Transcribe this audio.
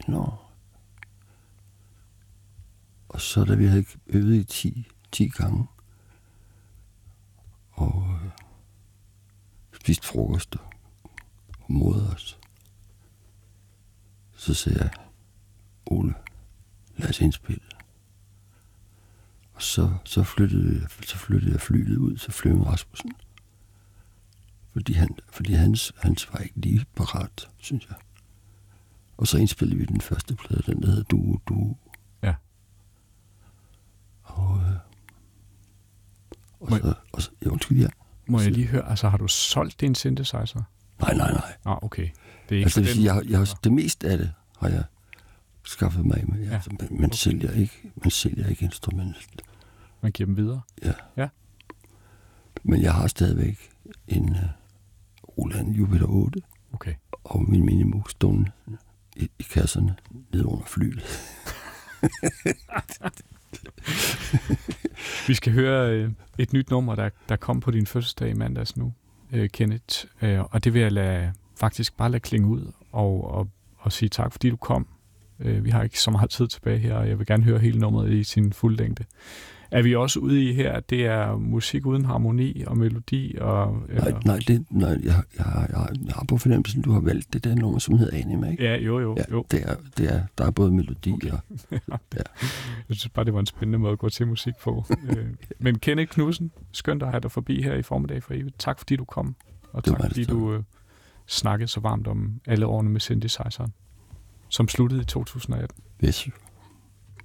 Nå. Og så da vi havde øvet i 10 gange, og spist frokost og modet os, så sagde jeg, Ole, lad os indspille. Og så flyttede jeg flyet ud til Flemming Rasmussen. Fordi hans var ikke lige parat, synes jeg. Og så indspillede vi den første plade, den der hedder Du. Ja. Undskyld, ja. Må jeg lige høre, altså har du solgt din synthesizer? Nej. Okay. Det er ikke altså, det meste af det har jeg skaffet mig med. Ja. Altså, man sælger ikke instrumentet. Man giver dem videre? Ja. Men jeg har stadigvæk en Roland Jupiter 8. Okay. Og min Minimoog stående i kasserne nede under flyet. Vi skal høre et nyt nummer, der kom på din fødselsdag i mandags nu, Kenneth. Og det vil jeg faktisk bare lade klinge ud og sige tak, fordi du kom. Vi har ikke så meget tid tilbage her, og jeg vil gerne høre hele nummeret i sin fulde længde. Er vi også ude i her, at det er musik uden harmoni og melodi? Nej, jeg har på fornemmelsen, du har valgt det der nummer, som hedder Anima, ikke? Ja, jo. Der er både melodi og... Ja. Jeg synes bare, det var en spændende måde at gå til musik på. Men Kenneth Knudsen, skønt at have dig forbi her i Formiddag for evigt. Tak fordi du kom, og tak fordi du snakkede så varmt om alle årene med synthesizeren, som sluttede i 2018. Yes.